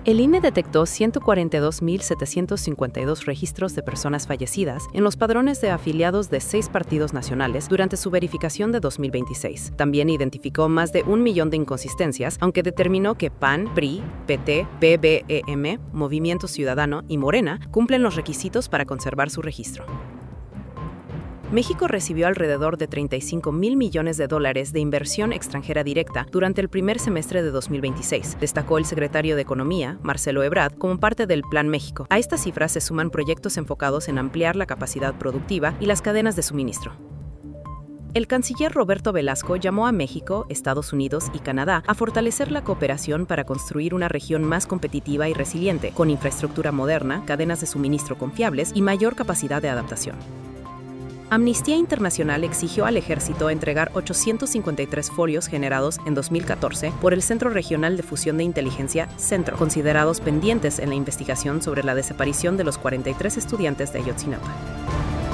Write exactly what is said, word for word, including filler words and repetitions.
El I N E detectó ciento cuarenta y dos mil setecientos cincuenta y dos registros de personas fallecidas en los padrones de afiliados de seis partidos nacionales durante su verificación de dos mil veintiséis. También identificó más de un millón de inconsistencias, aunque determinó que P A N, P R I, P T, P B E M, Movimiento Ciudadano y Morena cumplen los requisitos para conservar su registro. México recibió alrededor de treinta y cinco mil millones de dólares de inversión extranjera directa durante el primer semestre de dos mil veintiséis, destacó el secretario de Economía, Marcelo Ebrard, como parte del Plan México. A estas cifras se suman proyectos enfocados en ampliar la capacidad productiva y las cadenas de suministro. El canciller Roberto Velasco llamó a México, Estados Unidos y Canadá a fortalecer la cooperación para construir una región más competitiva y resiliente, con infraestructura moderna, cadenas de suministro confiables y mayor capacidad de adaptación. Amnistía Internacional exigió al Ejército entregar ochocientos cincuenta y tres folios generados en dos mil catorce por el Centro Regional de Fusión de Inteligencia, Centro, considerados pendientes en la investigación sobre la desaparición de los cuarenta y tres estudiantes de Ayotzinapa.